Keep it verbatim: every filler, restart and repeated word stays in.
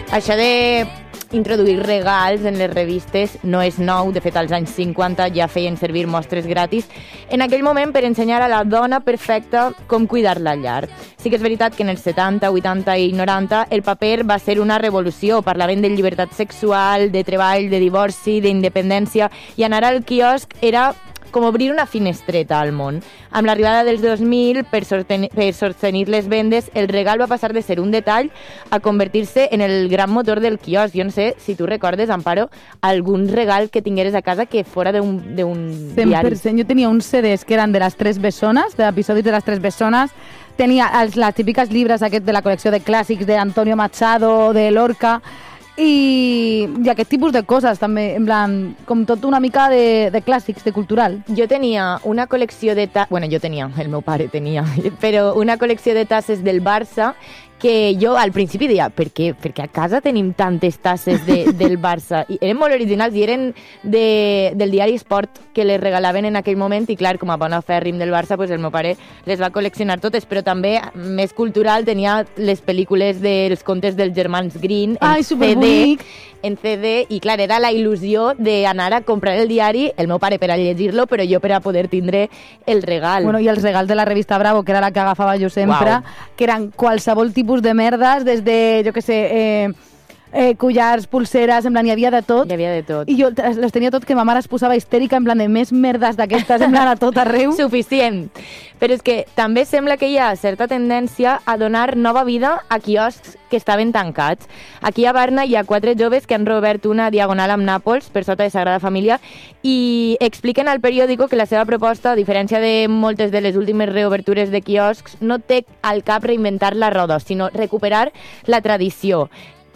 Això de introduir regals en les revistes no és nou, de fet als anys cinquanta ja feien servir mostres gratis en aquell moment per ensenyar a la dona perfecta com cuidar la llar. Sí que és veritat que en els setanta, vuitanta i noranta el paper va ser una revolució, parlaven de llibertat sexual, de treball, de divorci, d'independència, i anar al quiosc era com obrir una finestreta al món. Amb l'arribada dels dos mil, per, sostenir, per sostenir les vendes, el regal va passar de ser un detall a convertir-se en el gran motor del quiosc. Jo no sé si tu recordes, Amparo, algun regal que tingueres a casa que fora d'un diari. cent per cent. Jo tenia uns C Ds que eren de les Tres Bessones, de episodis de les Tres Bessones. Tenia els, les típiques llibres aquest de la col·lecció de clàssics d'Antonio Machado, de Lorca, i, i aquest tipus de coses també, en plan, com tot una mica de, de clàssics, de cultural. Jo tenia una col·lecció de tasses, bueno, jo tenia, el meu pare tenia, però una col·lecció de tasses del Barça que jo al principi deia, per què? Perquè a casa tenim tantes tasses de, del Barça. I eren molt originals i eren de, del diari Esport que les regalaven en aquell moment i clar, com a bona fèrrim del Barça, pues el meu pare les va col·leccionar totes, però també, més cultural, tenia les pel·lícules dels contes dels germans Green en Ai, C D, superbonic! en C D, i clar, era la il·lusió d'anar a comprar el diari, el meu pare per a llegir-lo, però jo per a poder tindre el regal. Bueno, i els regals de la revista Bravo, que era la que agafava jo sempre, Uau. que eren qualsevol tipus de merdes, des de, jo què sé, eh, eh, collars, pulseres, en plan, hi havia de tot. Hi havia de tot. I jo les tenia tot, que ma mare es posava histèrica, en plan de més merdes d'aquestes, en plan a tot arreu. Suficient. Però és que també sembla que hi ha certa tendència a donar nova vida a quioscs que estaven tancats. Aquí a Barna hi ha quatre joves que han reobert una diagonal amb Nàpols, per sota de Sagrada Família, i expliquen al periòdico que la seva proposta, a diferència de moltes de les últimes reobertures de quioscs, no té al cap reinventar la roda, sinó recuperar la tradició.